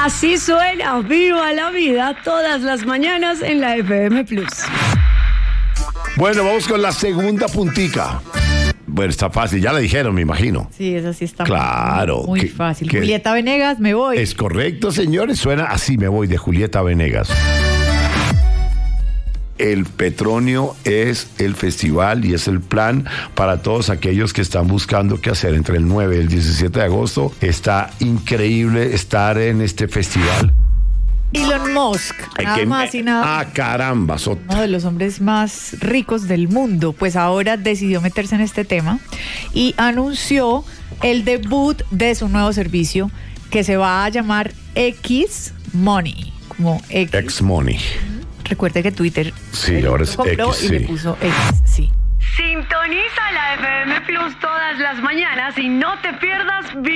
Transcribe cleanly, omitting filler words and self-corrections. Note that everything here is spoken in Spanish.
Así suena Viva la Vida todas las mañanas en la FM Plus. Bueno, vamos con la segunda puntica. Bueno, está fácil, ya la dijeron, me imagino. Sí, esa sí está Claro. muy fácil. Julieta Venegas, me voy. Es correcto, señores. Suena así, me voy, de Julieta Venegas. El Petronio es el festival y es el plan para todos aquellos que están buscando qué hacer entre el 9 y el 17 de agosto. Está increíble estar en este festival. Elon Musk, nada más y nada. Ah, caramba. Uno de los hombres más ricos del mundo, pues ahora decidió meterse en este tema y anunció el debut de su nuevo servicio que se va a llamar X Money, como X. X Money. Recuerde que Twitter ahora es compró X, y sí. le puso X, sí. Sintoniza la FM Plus todas las mañanas y no te pierdas